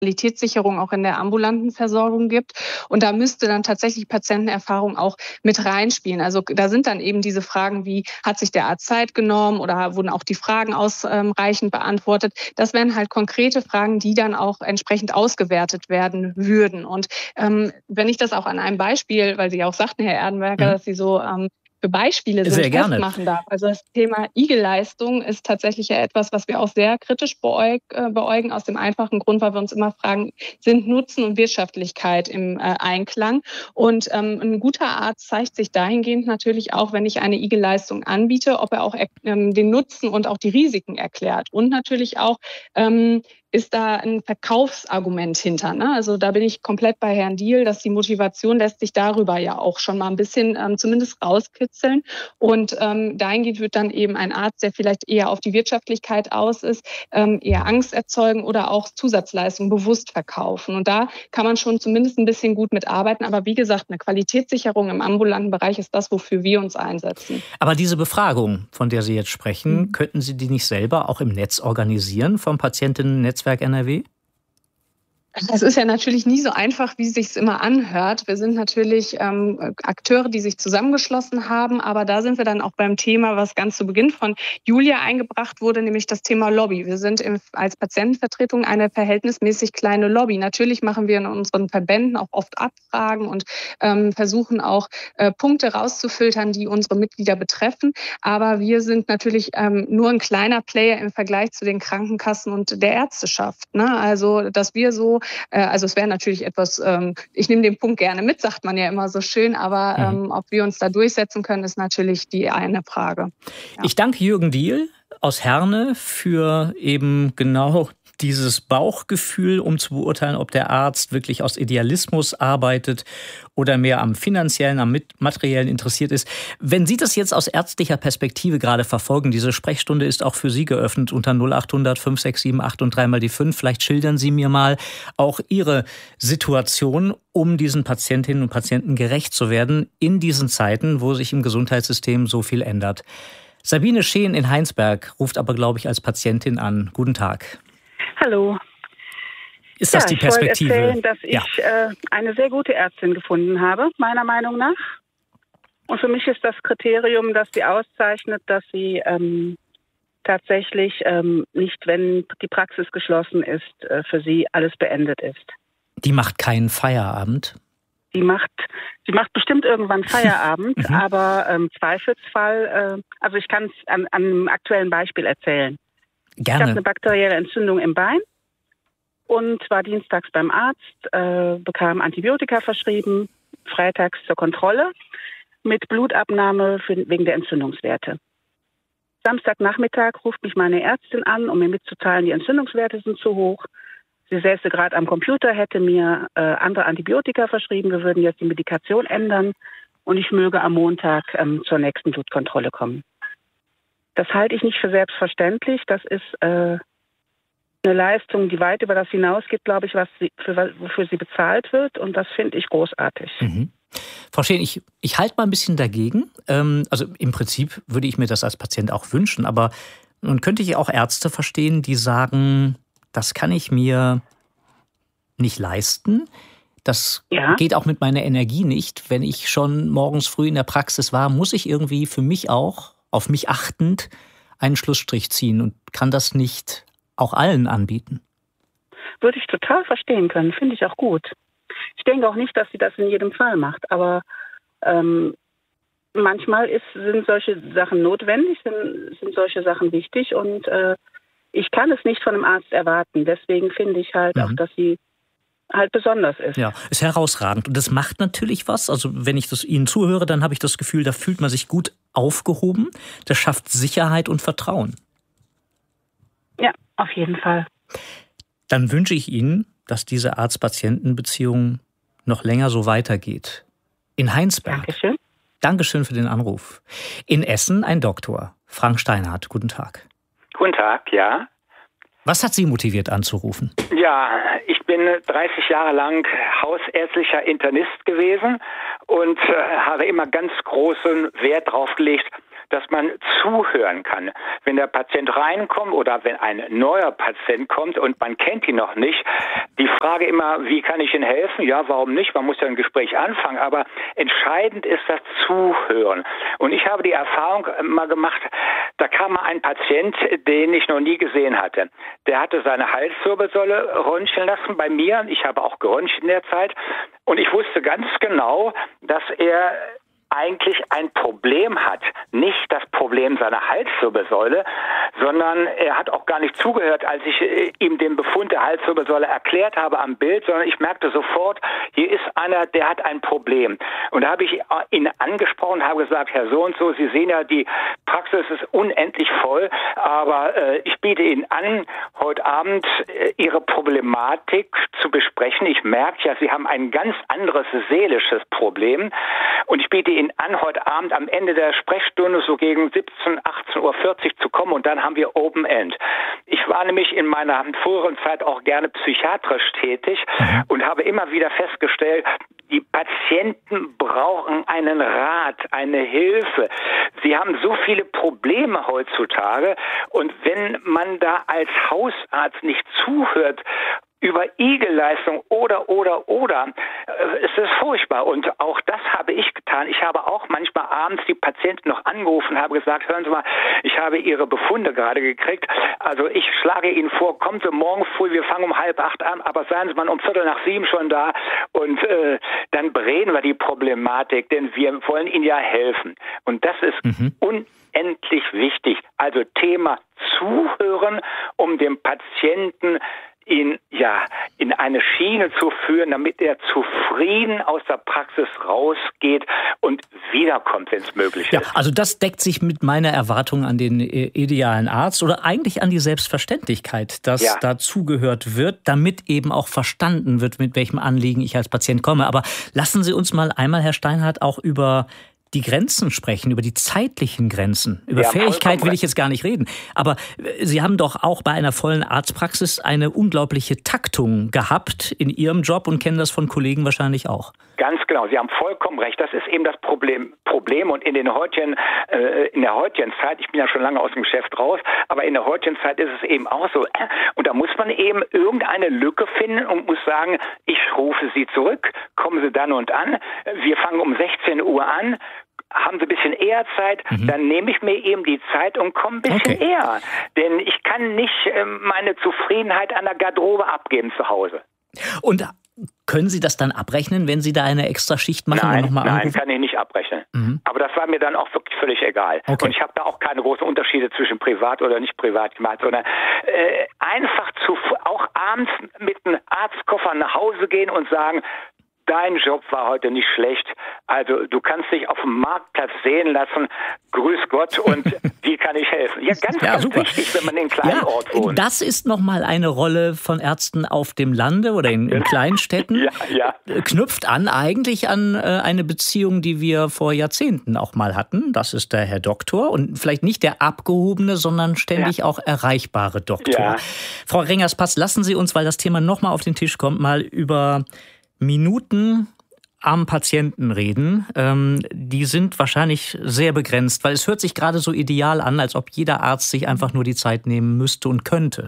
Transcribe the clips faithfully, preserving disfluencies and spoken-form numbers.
Qualitätssicherung auch in der ambulanten Versorgung gibt. Und da müsste dann tatsächlich Patientenerfahrung auch mit reinspielen. Also da sind dann eben diese Fragen wie, hat sich der Arzt Zeit genommen oder wurden auch die Fragen ausreichend beantwortet? Das wären halt konkrete Fragen, die dann auch entsprechend ausgewertet werden würden. Und ähm, wenn ich das auch an einem Beispiel, weil Sie auch sagten, Herr Erdenberger, Mhm. dass Sie so ähm, für Beispiele sind, Sehr gerne. festmachen darf. Also das Thema I G E-Leistung ist tatsächlich ja etwas, was wir auch sehr kritisch beäug, äh, beäugen, aus dem einfachen Grund, weil wir uns immer fragen, sind Nutzen und Wirtschaftlichkeit im äh, Einklang? Und ähm, ein guter Arzt zeigt sich dahingehend natürlich auch, wenn ich eine I G E-Leistung anbiete, ob er auch ähm, den Nutzen und auch die Risiken erklärt. Und natürlich auch, ähm, ist da ein Verkaufsargument hinter. Ne? Also da bin ich komplett bei Herrn Diehl, dass die Motivation lässt sich darüber ja auch schon mal ein bisschen ähm, zumindest rauskitzeln. Und ähm, dahingehend wird dann eben ein Arzt, der vielleicht eher auf die Wirtschaftlichkeit aus ist, ähm, eher Angst erzeugen oder auch Zusatzleistungen bewusst verkaufen. Und da kann man schon zumindest ein bisschen gut mitarbeiten. Aber wie gesagt, eine Qualitätssicherung im ambulanten Bereich ist das, wofür wir uns einsetzen. Aber diese Befragung, von der Sie jetzt sprechen, mhm. könnten Sie die nicht selber auch im Netz organisieren vom Patientinnen-Netzwerk N R W? Es ist ja natürlich nie so einfach, wie es sich immer anhört. Wir sind natürlich ähm, Akteure, die sich zusammengeschlossen haben, aber da sind wir dann auch beim Thema, was ganz zu Beginn von Julia eingebracht wurde, nämlich das Thema Lobby. Wir sind im, als Patientenvertretung eine verhältnismäßig kleine Lobby. Natürlich machen wir in unseren Verbänden auch oft Abfragen und ähm, versuchen auch äh, Punkte rauszufiltern, die unsere Mitglieder betreffen. Aber wir sind natürlich ähm, nur ein kleiner Player im Vergleich zu den Krankenkassen und der Ärzteschaft. Ne? Also, dass wir so Also es wäre natürlich etwas, ich nehme den Punkt gerne mit, sagt man ja immer so schön, aber mhm. ob wir uns da durchsetzen können, ist natürlich die eine Frage. Ja. Ich danke Jürgen Diehl aus Herne für eben genau dieses Bauchgefühl, um zu beurteilen, ob der Arzt wirklich aus Idealismus arbeitet oder mehr am Finanziellen, am Materiellen interessiert ist. Wenn Sie das jetzt aus ärztlicher Perspektive gerade verfolgen, diese Sprechstunde ist auch für Sie geöffnet unter null acht hundert fünf sechs sieben acht und dreimal die fünf. Vielleicht schildern Sie mir mal auch Ihre Situation, um diesen Patientinnen und Patienten gerecht zu werden in diesen Zeiten, wo sich im Gesundheitssystem so viel ändert. Sabine Scheen in Heinsberg ruft aber, glaube ich, als Patientin an. Guten Tag. Hallo. Ist das ja, die Perspektive? Ich wollte erzählen, dass ich ja. äh, eine sehr gute Ärztin gefunden habe, meiner Meinung nach. Und für mich ist das Kriterium, das sie auszeichnet, dass sie ähm, tatsächlich ähm, nicht, wenn die Praxis geschlossen ist, äh, für sie alles beendet ist. Die macht keinen Feierabend? Die macht, sie macht bestimmt irgendwann Feierabend, mhm. aber im ähm, Zweifelsfall, äh, also ich kann es an, an einem aktuellen Beispiel erzählen. Gerne. Ich habe eine bakterielle Entzündung im Bein und war dienstags beim Arzt, äh, bekam Antibiotika verschrieben, freitags zur Kontrolle mit Blutabnahme für, wegen der Entzündungswerte. Samstagnachmittag ruft mich meine Ärztin an, um mir mitzuteilen, die Entzündungswerte sind zu hoch. Sie säße gerade am Computer, hätte mir äh, andere Antibiotika verschrieben, wir würden jetzt die Medikation ändern und ich möge am Montag ähm, zur nächsten Blutkontrolle kommen. Das halte ich nicht für selbstverständlich. Das ist äh, eine Leistung, die weit über das hinausgeht, glaube ich, was sie, für, wofür sie bezahlt wird. Und das finde ich großartig. Mhm. Frau Scheen, ich, ich halte mal ein bisschen dagegen. Ähm, also im Prinzip würde ich mir das als Patient auch wünschen. Aber nun könnte ich auch Ärzte verstehen, die sagen, das kann ich mir nicht leisten. Das ja. geht auch mit meiner Energie nicht. Wenn ich schon morgens früh in der Praxis war, muss ich irgendwie für mich auch, auf mich achtend, einen Schlussstrich ziehen und kann das nicht auch allen anbieten. Würde ich total verstehen können, finde ich auch gut. Ich denke auch nicht, dass sie das in jedem Fall macht, aber ähm, manchmal ist, sind solche Sachen notwendig, sind, sind solche Sachen wichtig und äh, ich kann es nicht von einem Arzt erwarten. Deswegen finde ich halt mhm. auch, dass sie halt besonders ist. Ja, ist herausragend. Und das macht natürlich was. Also wenn ich das Ihnen zuhöre, dann habe ich das Gefühl, da fühlt man sich gut aufgehoben. Das schafft Sicherheit und Vertrauen. Ja, auf jeden Fall. Dann wünsche ich Ihnen, dass diese Arzt-Patienten-Beziehung noch länger so weitergeht. In Heinsberg. Dankeschön. Dankeschön für den Anruf. In Essen ein Doktor, Frank Steinhardt. Guten Tag. Guten Tag, ja. Was hat Sie motiviert anzurufen? Ja, ich bin dreißig Jahre lang hausärztlicher Internist gewesen und äh, habe immer ganz großen Wert darauf gelegt, dass man zuhören kann. Wenn der Patient reinkommt oder wenn ein neuer Patient kommt und man kennt ihn noch nicht, die Frage immer, wie kann ich Ihnen helfen? Ja, warum nicht? Man muss ja ein Gespräch anfangen, aber entscheidend ist das Zuhören. Und ich habe die Erfahrung mal gemacht, da kam mal ein Patient, den ich noch nie gesehen hatte. Der hatte seine Halswirbelsäule röntgen lassen bei mir. Ich habe auch geröntgt in der Zeit. Und ich wusste ganz genau, dass er eigentlich ein Problem hat. Nicht das Problem seiner Halswirbelsäule, sondern er hat auch gar nicht zugehört, als ich äh, ihm den Befund der Halswirbelsäule erklärt habe am Bild, sondern ich merkte sofort, hier ist einer, der hat ein Problem. Und da habe ich ihn angesprochen, habe gesagt, Herr so und so, Sie sehen ja, die Praxis ist unendlich voll, aber äh, ich biete Ihnen an, heute Abend äh, Ihre Problematik zu besprechen. Ich merke ja, Sie haben ein ganz anderes seelisches Problem und ich biete Ihnen an, heute Abend am Ende der Sprechstunde so gegen siebzehn, achtzehn Uhr vierzig zu kommen und dann haben wir Open End. Ich war nämlich in meiner früheren Zeit auch gerne psychiatrisch tätig und habe immer wieder festgestellt, die Patienten brauchen einen Rat, eine Hilfe. Sie haben so viele Probleme heutzutage und wenn man da als Hausarzt nicht zuhört, über Igelleistung oder, oder, oder, äh, ist es furchtbar. Und auch das habe ich getan. Ich habe auch manchmal abends die Patienten noch angerufen, habe gesagt, hören Sie mal, ich habe Ihre Befunde gerade gekriegt. Also ich schlage Ihnen vor, kommen Sie morgen früh, wir fangen um halb acht an, aber seien Sie mal um Viertel nach sieben schon da und äh, dann bereden wir die Problematik, denn wir wollen Ihnen ja helfen. Und das ist mhm. unendlich wichtig. Also Thema Zuhören, um dem Patienten ihn ja in eine Schiene zu führen, damit er zufrieden aus der Praxis rausgeht und wiederkommt, wenn es möglich ja, ist. Also das deckt sich mit meiner Erwartung an den idealen Arzt oder eigentlich an die Selbstverständlichkeit, dass ja. da zugehört wird, damit eben auch verstanden wird, mit welchem Anliegen ich als Patient komme. Aber lassen Sie uns mal einmal, Herr Steinhardt, auch über die Grenzen sprechen, über die zeitlichen Grenzen. Über ja, Fähigkeit will ich jetzt gar nicht reden. Aber Sie haben doch auch bei einer vollen Arztpraxis eine unglaubliche Taktung gehabt in Ihrem Job und kennen das von Kollegen wahrscheinlich auch. Ganz genau, Sie haben vollkommen recht. Das ist eben das Problem. Problem. Und in, den heutigen, äh, in der heutigen Zeit, ich bin ja schon lange aus dem Geschäft raus, aber in der heutigen Zeit ist es eben auch so. Und da muss man eben irgendeine Lücke finden und muss sagen, ich rufe Sie zurück, kommen Sie dann und an. Wir fangen um sechzehn Uhr an. Haben Sie ein bisschen eher Zeit, mhm. dann nehme ich mir eben die Zeit und komme ein bisschen okay. eher. Denn ich kann nicht äh, meine Zufriedenheit an der Garderobe abgeben zu Hause. Und können Sie das dann abrechnen, wenn Sie da eine extra Schicht machen? Nein, und noch mal nein, anrufen? kann ich nicht abrechnen. Mhm. Aber das war mir dann auch wirklich völlig egal. Okay. Und ich habe da auch keine großen Unterschiede zwischen privat oder nicht privat gemacht, sondern äh, einfach zu, auch abends mit einem Arztkoffer nach Hause gehen und sagen, dein Job war heute nicht schlecht. Also du kannst dich auf dem Marktplatz sehen lassen. Grüß Gott und wie kann ich helfen? Ja, ganz, ja, ganz super. Wichtig, wenn man in einem kleinen ja, Ort wohnt. Das ist nochmal eine Rolle von Ärzten auf dem Lande oder in, in kleinen Städten. ja, ja. Knüpft an eigentlich an äh, eine Beziehung, die wir vor Jahrzehnten auch mal hatten. Das ist der Herr Doktor und vielleicht nicht der abgehobene, sondern ständig ja. auch erreichbare Doktor. Ja. Frau Rengerspass, lassen Sie uns, weil das Thema nochmal auf den Tisch kommt, mal über Minuten am Patienten reden. Ähm, die sind wahrscheinlich sehr begrenzt, weil es hört sich gerade so ideal an, als ob jeder Arzt sich einfach nur die Zeit nehmen müsste und könnte.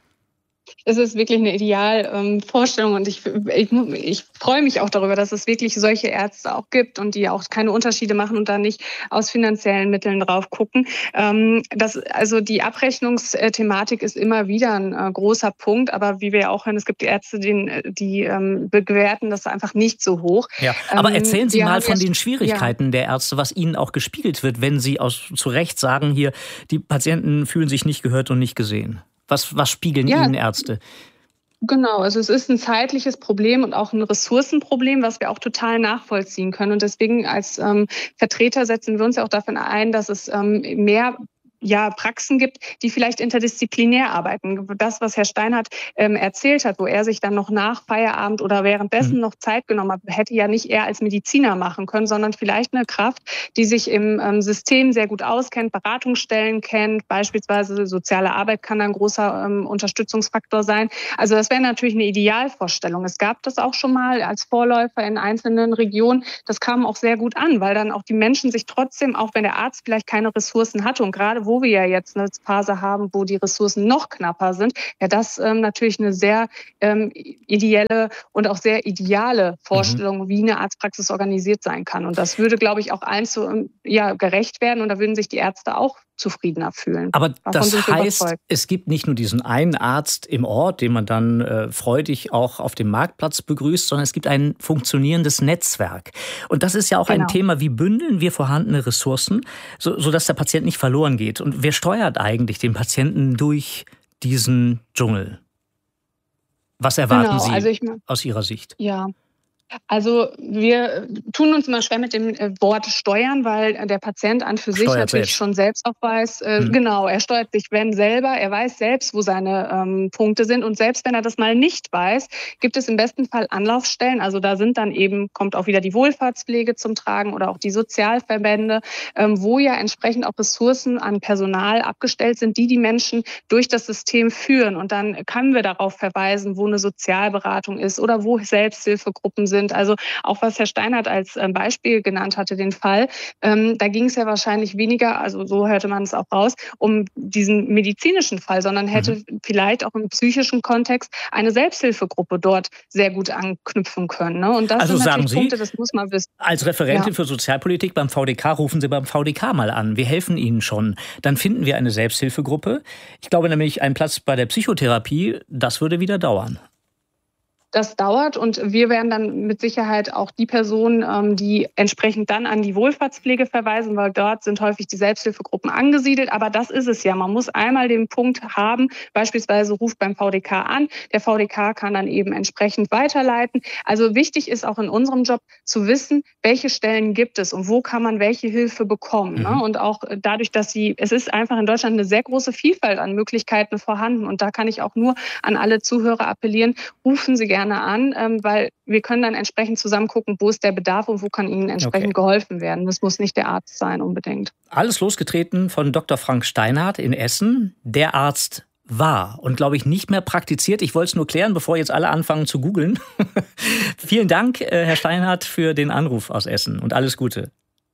Es ist wirklich eine Idealvorstellung ähm, und ich, ich, ich freue mich auch darüber, dass es wirklich solche Ärzte auch gibt und die auch keine Unterschiede machen und da nicht aus finanziellen Mitteln drauf gucken. Ähm, das, also die Abrechnungsthematik ist immer wieder ein äh, großer Punkt, aber wie wir auch hören, es gibt die Ärzte, die, die ähm, bewerten das einfach nicht so hoch. Ja, aber erzählen Sie ähm, mal von den Schwierigkeiten ja. der Ärzte, was Ihnen auch gespiegelt wird, wenn Sie aus, zu Recht sagen, hier, die Patienten fühlen sich nicht gehört und nicht gesehen. Was, was spiegeln ja. Ihnen Ärzte? Genau, also es ist ein zeitliches Problem und auch ein Ressourcenproblem, was wir auch total nachvollziehen können. Und deswegen als ähm, Vertreter setzen wir uns ja auch dafür ein, dass es ähm, mehr ja, Praxen gibt, die vielleicht interdisziplinär arbeiten. Das, was Herr Steinhardt ähm, erzählt hat, wo er sich dann noch nach Feierabend oder währenddessen mhm. noch Zeit genommen hat, hätte ja nicht er als Mediziner machen können, sondern vielleicht eine Kraft, die sich im ähm, System sehr gut auskennt, Beratungsstellen kennt, beispielsweise soziale Arbeit kann ein großer ähm, Unterstützungsfaktor sein. Also das wäre natürlich eine Idealvorstellung. Es gab das auch schon mal als Vorläufer in einzelnen Regionen. Das kam auch sehr gut an, weil dann auch die Menschen sich trotzdem, auch wenn der Arzt vielleicht keine Ressourcen hatte und gerade wo wir ja jetzt eine Phase haben, wo die Ressourcen noch knapper sind, ja, das ähm, natürlich eine sehr ähm, ideelle und auch sehr ideale Vorstellung, mhm. wie eine Arztpraxis organisiert sein kann. Und das würde, glaube ich, auch allen so, ja, gerecht werden und da würden sich die Ärzte auch zufriedener fühlen. Aber das heißt, es gibt nicht nur diesen einen Arzt im Ort, den man dann äh, freudig auch auf dem Marktplatz begrüßt, sondern es gibt ein funktionierendes Netzwerk. Und das ist ja auch genau. ein Thema, wie bündeln wir vorhandene Ressourcen, so, sodass der Patient nicht verloren geht. Und wer steuert eigentlich den Patienten durch diesen Dschungel? Was erwarten genau, Sie also ich, aus Ihrer Sicht? Ja. Also wir tun uns immer schwer mit dem Wort steuern, weil der Patient an für sich steuert natürlich selbst. schon selbst auch weiß, äh, hm. genau, er steuert sich wenn selber, er weiß selbst, wo seine ähm, Punkte sind und selbst wenn er das mal nicht weiß, gibt es im besten Fall Anlaufstellen, also da sind dann eben, kommt auch wieder die Wohlfahrtspflege zum Tragen oder auch die Sozialverbände, ähm, wo ja entsprechend auch Ressourcen an Personal abgestellt sind, die die Menschen durch das System führen und dann können wir darauf verweisen, wo eine Sozialberatung ist oder wo Selbsthilfegruppen sind. Also auch was Herr Steinhardt als Beispiel genannt hatte, den Fall, ähm, da ging es ja wahrscheinlich weniger, also so hörte man es auch raus, um diesen medizinischen Fall, sondern hätte mhm. vielleicht auch im psychischen Kontext eine Selbsthilfegruppe dort sehr gut anknüpfen können. Ne? Und das also sind sagen Sie, Punkte, das muss man wissen. Als Referentin ja. für Sozialpolitik beim V D K rufen Sie beim V D K mal an. Wir helfen Ihnen schon. Dann finden wir eine Selbsthilfegruppe. Ich glaube nämlich, ein Platz bei der Psychotherapie, das würde wieder dauern. Das dauert und wir werden dann mit Sicherheit auch die Personen, die entsprechend dann an die Wohlfahrtspflege verweisen, weil dort sind häufig die Selbsthilfegruppen angesiedelt. Aber das ist es ja. Man muss einmal den Punkt haben, beispielsweise ruft beim V D K an. Der V D K kann dann eben entsprechend weiterleiten. Also wichtig ist auch in unserem Job zu wissen, welche Stellen gibt es und wo kann man welche Hilfe bekommen. Mhm. Ne? Und auch dadurch, dass sie, es ist einfach in Deutschland eine sehr große Vielfalt an Möglichkeiten vorhanden. Und da kann ich auch nur an alle Zuhörer appellieren, rufen Sie gerne an, weil wir können dann entsprechend zusammen gucken, wo ist der Bedarf und wo kann Ihnen entsprechend okay. geholfen werden. Das muss nicht der Arzt sein unbedingt. Alles losgetreten von Doktor Frank Steinhardt in Essen. Der Arzt war und, glaube ich, nicht mehr praktiziert. Ich wollte es nur klären, bevor jetzt alle anfangen zu googeln. Vielen Dank, Herr Steinhardt, für den Anruf aus Essen und alles Gute.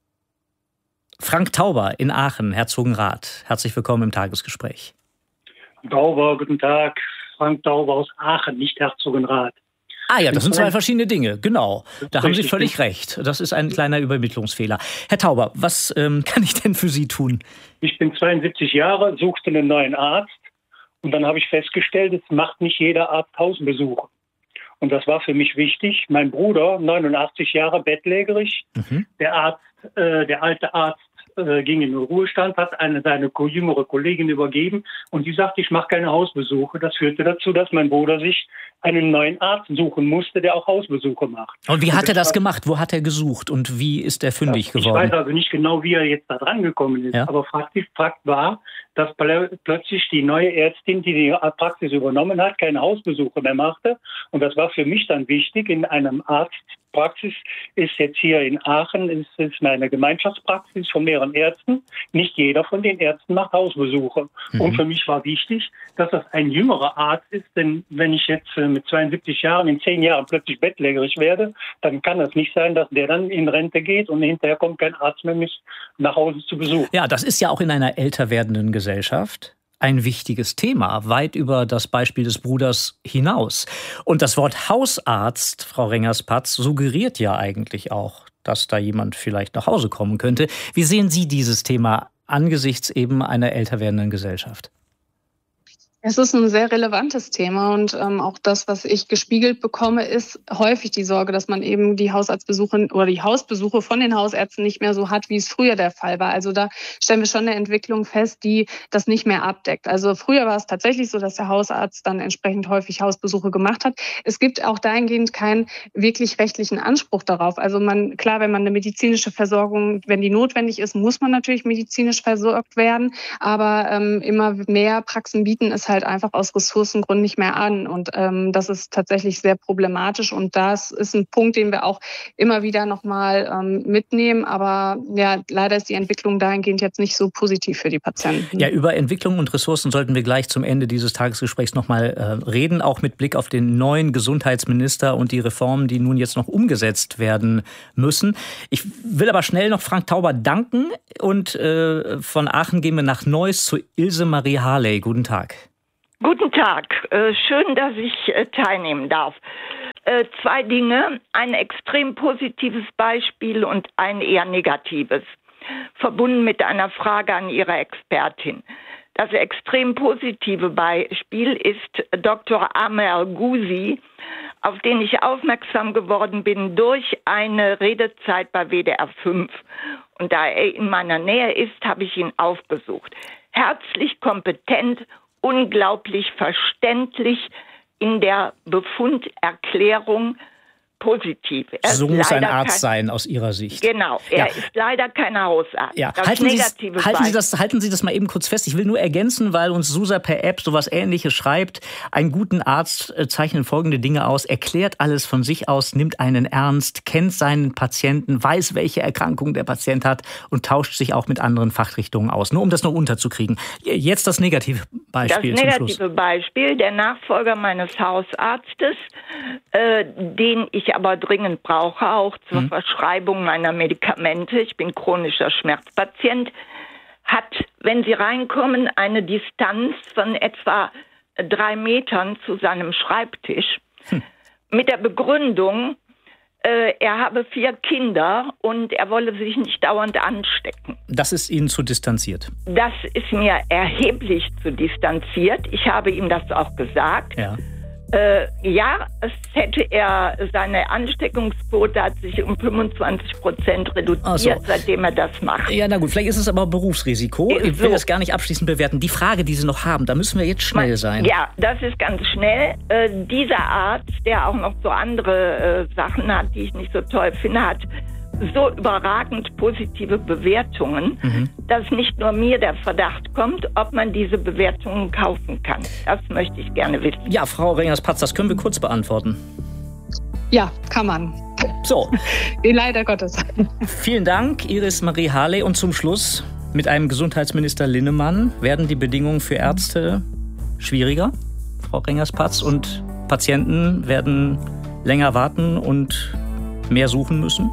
Frank Tauber in Aachen, Herzogenrath. Herzlich willkommen im Tagesgespräch. Tauber, guten Tag. Frank Tauber aus Aachen, nicht Herzogenrath. Ah ja, das sind zwei verschiedene Dinge, genau. Da haben Sie völlig recht. Das ist ein kleiner Übermittlungsfehler. Herr Tauber, was ähm, kann ich denn für Sie tun? Ich bin zweiundsiebzig Jahre, suchte einen neuen Arzt und dann habe ich festgestellt, es macht nicht jeder Arzt Hausbesuche. Und das war für mich wichtig. Mein Bruder, neunundachtzig Jahre, bettlägerig, mhm. der Arzt, äh, der alte Arzt, ging in den Ruhestand, hat eine seine jüngere Kollegin übergeben und die sagte, ich mache keine Hausbesuche. Das führte dazu, dass mein Bruder sich einen neuen Arzt suchen musste, der auch Hausbesuche macht. Und wie hat und er das gemacht? Wo hat er gesucht und wie ist er fündig ja, geworden? Ich weiß also nicht genau, wie er jetzt da dran gekommen ist, ja. aber Fakt, Fakt war, dass plötzlich die neue Ärztin, die die Praxis übernommen hat, keine Hausbesuche mehr machte. Und das war für mich dann wichtig. In einem Arztpraxis ist jetzt hier in Aachen, ist es eine Gemeinschaftspraxis von mehreren Ärzten. Nicht jeder von den Ärzten macht Hausbesuche. Mhm. Und für mich war wichtig, dass das ein jüngerer Arzt ist. Denn wenn ich jetzt mit zweiundsiebzig Jahren in zehn Jahren plötzlich bettlägerig werde, dann kann es nicht sein, dass der dann in Rente geht und hinterher kommt kein Arzt mehr, mich nach Hause zu besuchen. Ja, das ist ja auch in einer älter werdenden Gesellschaft Gesellschaft ein wichtiges Thema, weit über das Beispiel des Bruders hinaus. Und das Wort Hausarzt, Frau Rengers-Patz, suggeriert ja eigentlich auch, dass da jemand vielleicht nach Hause kommen könnte. Wie sehen Sie dieses Thema angesichts eben einer älter werdenden Gesellschaft? Es ist ein sehr relevantes Thema und ähm, auch das, was ich gespiegelt bekomme, ist häufig die Sorge, dass man eben die Hausarztbesuche oder die Hausbesuche von den Hausärzten nicht mehr so hat, wie es früher der Fall war. Also da stellen wir schon eine Entwicklung fest, die das nicht mehr abdeckt. Also früher war es tatsächlich so, dass der Hausarzt dann entsprechend häufig Hausbesuche gemacht hat. Es gibt auch dahingehend keinen wirklich rechtlichen Anspruch darauf. Also man, klar, wenn man eine medizinische Versorgung, wenn die notwendig ist, muss man natürlich medizinisch versorgt werden. Aber ähm, immer mehr Praxen bieten es halt einfach aus Ressourcengründen nicht mehr an. Und ähm, das ist tatsächlich sehr problematisch. Und das ist ein Punkt, den wir auch immer wieder nochmal ähm, mitnehmen. Aber ja, leider ist die Entwicklung dahingehend jetzt nicht so positiv für die Patienten. Ja, über Entwicklung und Ressourcen sollten wir gleich zum Ende dieses Tagesgesprächs nochmal äh, reden. Auch mit Blick auf den neuen Gesundheitsminister und die Reformen, die nun jetzt noch umgesetzt werden müssen. Ich will aber schnell noch Frank Tauber danken. Und äh, von Aachen gehen wir nach Neuss zu Ilse Marie Harley. Guten Tag. Guten Tag. Äh, schön, dass ich äh, teilnehmen darf. Äh, zwei Dinge. Ein extrem positives Beispiel und ein eher negatives. Verbunden mit einer Frage an Ihre Expertin. Das extrem positive Beispiel ist Doktor Amer Gouzi, auf den ich aufmerksam geworden bin durch eine Redezeit bei W D R fünf. Und da er in meiner Nähe ist, habe ich ihn aufgesucht. Herzlich kompetent, unglaublich verständlich in der Befunderklärung, positiv. Er so muss ein Arzt kein, sein aus Ihrer Sicht. Genau, er ja. ist leider kein Hausarzt. Ja. Das halten, negative Sie, halten, Sie das, halten Sie das mal eben kurz fest. Ich will nur ergänzen, weil uns Susa per App sowas Ähnliches schreibt. Einen guten Arzt zeichnet folgende Dinge aus, erklärt alles von sich aus, nimmt einen ernst, kennt seinen Patienten, weiß, welche Erkrankung der Patient hat und tauscht sich auch mit anderen Fachrichtungen aus. Nur um das noch unterzukriegen. Jetzt das negative Beispiel Das zum negative Schluss. Beispiel, der Nachfolger meines Hausarztes, äh, den ich aber dringend brauche, auch zur hm. Verschreibung meiner Medikamente. Ich bin chronischer Schmerzpatient. Hat, wenn Sie reinkommen, eine Distanz von etwa drei Metern zu seinem Schreibtisch. Hm. Mit der Begründung, äh, er habe vier Kinder und er wolle sich nicht dauernd anstecken. Das ist Ihnen zu distanziert? Das ist mir erheblich zu distanziert. Ich habe ihm das auch gesagt. Ja. Äh, ja, es hätte er, seine Ansteckungsquote hat sich um fünfundzwanzig Prozent reduziert, so. seitdem er das macht. Ja, na gut, vielleicht ist es aber Berufsrisiko. Ist ich will so. das gar nicht abschließend bewerten. Die Frage, die Sie noch haben, da müssen wir jetzt schnell Man, sein. Ja, das ist ganz schnell. Äh, dieser Arzt, der auch noch so andere äh, Sachen hat, die ich nicht so toll finde, hat so überragend positive Bewertungen, mhm. dass nicht nur mir der Verdacht kommt, ob man diese Bewertungen kaufen kann. Das möchte ich gerne wissen. Ja, Frau Rengers-Patz, das können wir kurz beantworten. Ja, kann man. So. Leider Gottes. Vielen Dank, Iris Marie Harley. Und zum Schluss, mit einem Gesundheitsminister Linnemann werden die Bedingungen für Ärzte schwieriger, Frau Rengers-Patz, und Patienten werden länger warten und mehr suchen müssen?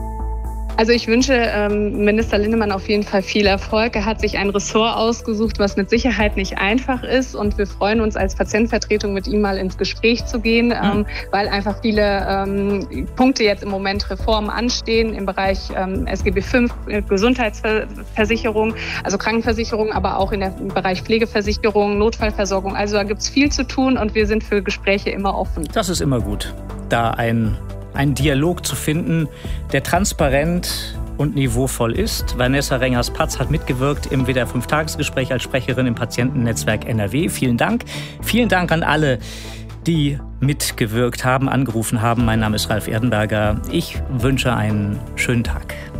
Also ich wünsche ähm, Minister Linnemann auf jeden Fall viel Erfolg. Er hat sich ein Ressort ausgesucht, was mit Sicherheit nicht einfach ist. Und wir freuen uns als Patientenvertretung mit ihm mal ins Gespräch zu gehen, mhm. ähm, weil einfach viele ähm, Punkte jetzt im Moment Reformen anstehen im Bereich ähm, S G B fünf, Gesundheitsversicherung, also Krankenversicherung, aber auch in der, im Bereich Pflegeversicherung, Notfallversorgung. Also da gibt es viel zu tun und wir sind für Gespräche immer offen. Das ist immer gut, da ein einen Dialog zu finden, der transparent und niveauvoll ist. Vanessa Rengers-Patz hat mitgewirkt im W D R fünf Tagesgespräch als Sprecherin im Patientennetzwerk N R W. Vielen Dank. Vielen Dank an alle, die mitgewirkt haben, angerufen haben. Mein Name ist Ralf Erdenberger. Ich wünsche einen schönen Tag.